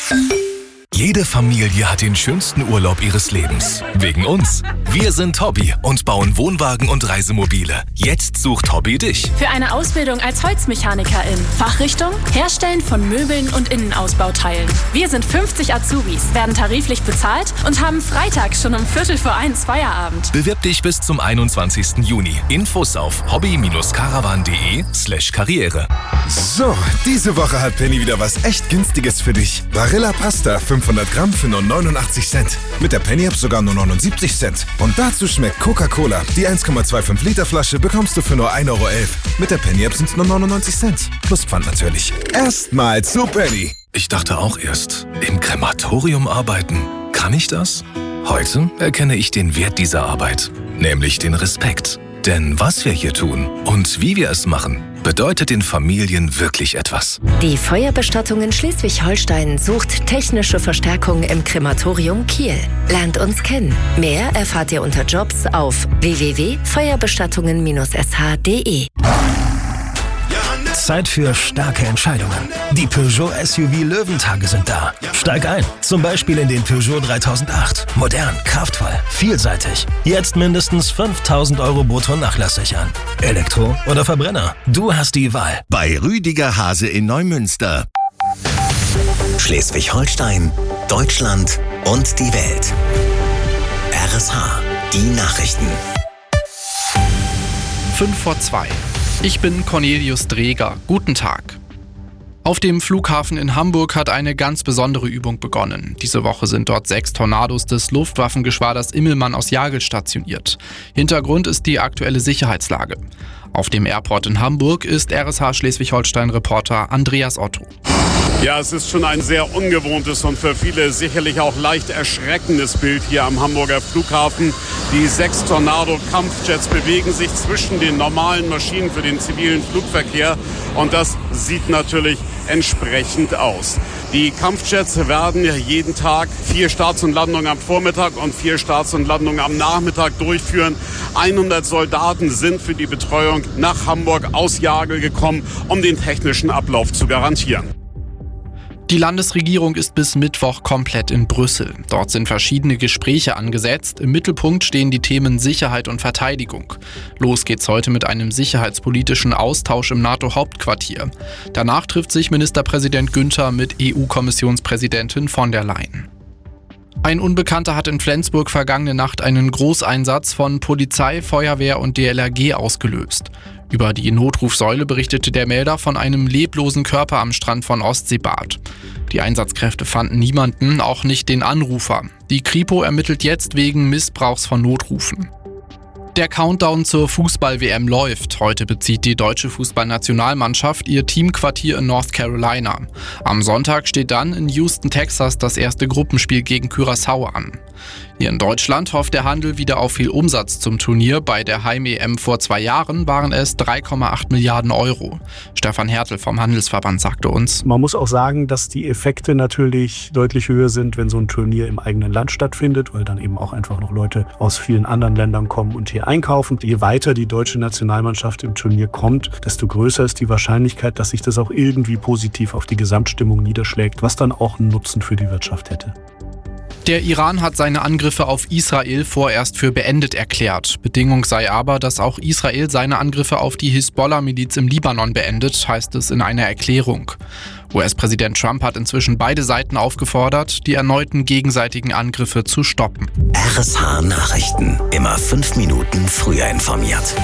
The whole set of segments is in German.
Jede Familie hat den schönsten Urlaub ihres Lebens. Wegen uns. Wir sind Hobby und bauen Wohnwagen und Reisemobile. Jetzt sucht Hobby dich. Für eine Ausbildung als Holzmechanikerin. Fachrichtung Herstellen von Möbeln und Innenausbauteilen. Wir sind 50 Azubis, werden tariflich bezahlt und haben Freitag schon um 1:15 Feierabend. Bewirb dich bis zum 21. Juni. Infos auf hobby-caravan.de/Karriere. So, diese Woche hat Penny wieder was echt Günstiges für dich. Barilla Pasta 500 Gramm für nur 89 Cent. Mit der Penny-App sogar nur 79 Cent. Und dazu schmeckt Coca-Cola. Die 1,25 Liter Flasche bekommst du für nur 1,11 Euro. Mit der Penny-App sind es nur 99 Cent. Plus Pfand natürlich. Erstmal zu Penny. Ich dachte auch erst, im Krematorium arbeiten. Kann ich das? Heute erkenne ich den Wert dieser Arbeit. Nämlich den Respekt. Denn was wir hier tun und wie wir es machen, bedeutet den Familien wirklich etwas. Die Feuerbestattung in Schleswig-Holstein sucht technische Verstärkung im Krematorium Kiel. Lernt uns kennen. Mehr erfahrt ihr unter Jobs auf www.feuerbestattungen-sh.de. Zeit für starke Entscheidungen. Die Peugeot SUV Löwentage sind da. Steig ein, zum Beispiel in den Peugeot 3008. Modern, kraftvoll, vielseitig. Jetzt mindestens 5.000 Euro brutto Nachlass sichern. Elektro oder Verbrenner? Du hast die Wahl. Bei Rüdiger Hase in Neumünster. Schleswig-Holstein, Deutschland und die Welt. RSH, die Nachrichten. 5:02. Ich bin Cornelius Dreger. Guten Tag. Auf dem Flughafen in Hamburg hat eine ganz besondere Übung begonnen. Diese Woche sind dort 6 Tornados des Luftwaffengeschwaders Immelmann aus Jagel stationiert. Hintergrund ist die aktuelle Sicherheitslage. Auf dem Airport in Hamburg ist RSH Schleswig-Holstein-Reporter Andreas Otto. Ja, es ist schon ein sehr ungewohntes und für viele sicherlich auch leicht erschreckendes Bild hier am Hamburger Flughafen. Die 6 Tornado-Kampfjets bewegen sich zwischen den normalen Maschinen für den zivilen Flugverkehr und das sieht natürlich entsprechend aus. Die Kampfjets werden jeden Tag 4 Starts und Landungen am Vormittag und 4 Starts und Landungen am Nachmittag durchführen. 100 Soldaten sind für die Betreuung nach Hamburg aus Jagel gekommen, um den technischen Ablauf zu garantieren. Die Landesregierung ist bis Mittwoch komplett in Brüssel. Dort sind verschiedene Gespräche angesetzt. Im Mittelpunkt stehen die Themen Sicherheit und Verteidigung. Los geht's heute mit einem sicherheitspolitischen Austausch im NATO-Hauptquartier. Danach trifft sich Ministerpräsident Günther mit EU-Kommissionspräsidentin von der Leyen. Ein Unbekannter hat in Flensburg vergangene Nacht einen Großeinsatz von Polizei, Feuerwehr und DLRG ausgelöst. Über die Notrufsäule berichtete der Melder von einem leblosen Körper am Strand von Ostseebad. Die Einsatzkräfte fanden niemanden, auch nicht den Anrufer. Die Kripo ermittelt jetzt wegen Missbrauchs von Notrufen. Der Countdown zur Fußball-WM läuft. Heute bezieht die deutsche Fußballnationalmannschaft ihr Teamquartier in North Carolina. Am Sonntag steht dann in Houston, Texas, das erste Gruppenspiel gegen Curaçao an. Hier in Deutschland hofft der Handel wieder auf viel Umsatz zum Turnier. Bei der Heim-EM vor 2 Jahren waren es 3,8 Milliarden Euro. Stefan Hertel vom Handelsverband sagte uns: Man muss auch sagen, dass die Effekte natürlich deutlich höher sind, wenn so ein Turnier im eigenen Land stattfindet, weil dann eben auch einfach noch Leute aus vielen anderen Ländern kommen und hier einkaufen. Je weiter die deutsche Nationalmannschaft im Turnier kommt, desto größer ist die Wahrscheinlichkeit, dass sich das auch irgendwie positiv auf die Gesamtstimmung niederschlägt, was dann auch einen Nutzen für die Wirtschaft hätte. Der Iran hat seine Angriffe auf Israel vorerst für beendet erklärt. Bedingung sei aber, dass auch Israel seine Angriffe auf die Hisbollah-Miliz im Libanon beendet, heißt es in einer Erklärung. US-Präsident Trump hat inzwischen beide Seiten aufgefordert, die erneuten gegenseitigen Angriffe zu stoppen. RSH Nachrichten. Immer 5 Minuten früher informiert.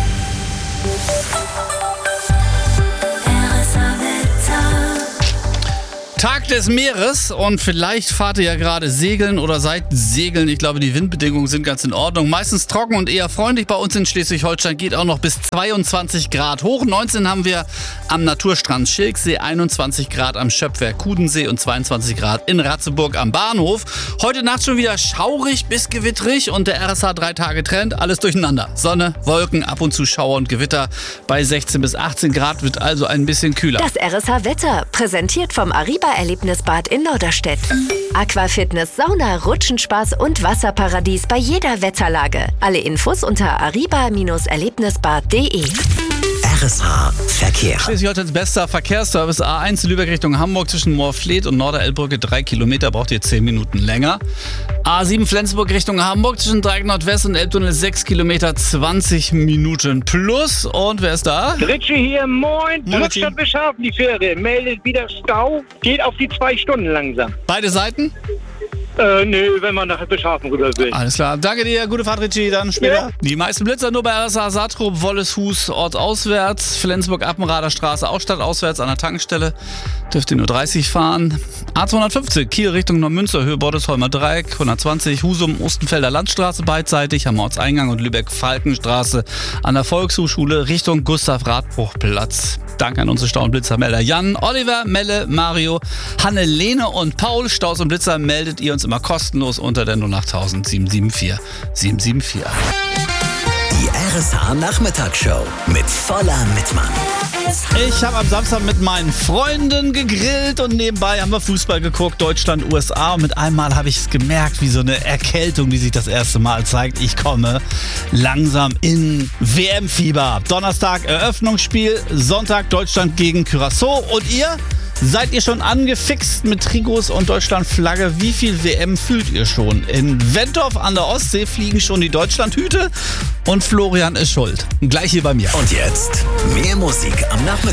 Tag des Meeres und vielleicht fahrt ihr ja gerade segeln oder seid segeln. Ich glaube, die Windbedingungen sind ganz in Ordnung. Meistens trocken und eher freundlich. Bei uns in Schleswig-Holstein geht auch noch bis 22 Grad hoch. 19 haben wir am Naturstrand Schilksee, 21 Grad am Schöpfwerk Kudensee und 22 Grad in Ratzeburg am Bahnhof. Heute Nacht schon wieder schaurig bis gewitterig und der RSH 3-Tage-Trend, alles durcheinander. Sonne, Wolken, ab und zu Schauer und Gewitter. Bei 16 bis 18 Grad wird also ein bisschen kühler. Das RSH-Wetter, präsentiert vom Arriba-Erlebnisbad in Norderstedt. Aquafitness, Sauna, Rutschenspaß und Wasserparadies bei jeder Wetterlage. Alle Infos unter arriba-erlebnisbad.de. RSH Verkehr. Schleswig-Holsteins bester Verkehrsservice A1 Lübeck Richtung Hamburg zwischen Moorfleet und Norderelbbrücke 3 Kilometer, braucht ihr 10 Minuten länger. A7 Flensburg Richtung Hamburg zwischen Dreieck Nordwest und Elbtunnel 6 Kilometer, 20 Minuten plus. Und wer ist da? Ritschi hier, moin. Glückstadt Bischhafen, die Fähre. Meldet wieder Stau, geht auf die 2 Stunden langsam. Beide Seiten? Nö, wenn man nach Bischhafen rüber will. Alles klar. Danke dir. Gute Fahrt, Ritschi. Dann später. Ja. Die meisten Blitzer nur bei RSA Saatrup, Wolleshus, ortsauswärts. Flensburg-Appenrader Straße, auch stadtauswärts an der Tankstelle. Dürft ihr nur 30 fahren. A250, Kiel Richtung Neumünster, Höhe Bordesholmer Dreieck, 120, Husum, Ostenfelder Landstraße beidseitig am Ortseingang und Lübeck-Falkenstraße an der Volkshochschule Richtung Gustav-Radbruch-Platz. Danke an unsere Stau- und Blitzermelder Jan, Oliver, Melle, Mario, Hannelene und Paul. Staus und Blitzer meldet ihr uns immer kostenlos unter der 08000 774 774. Die RSH Nachmittagsshow mit voller Mitmann. Ich habe am Samstag mit meinen Freunden gegrillt und nebenbei haben wir Fußball geguckt, Deutschland, USA. Und mit einmal habe ich es gemerkt, wie so eine Erkältung, die sich das erste Mal zeigt. Ich komme langsam in WM-Fieber. Donnerstag Eröffnungsspiel, Sonntag Deutschland gegen Curaçao. Und ihr? Seid ihr schon angefixt mit Trikots und Deutschlandflagge? Wie viel WM fühlt ihr schon? In Wentorf an der Ostsee fliegen schon die Deutschlandhüte und Florian ist schuld. Gleich hier bei mir. Und jetzt mehr Musik am Nachmittag.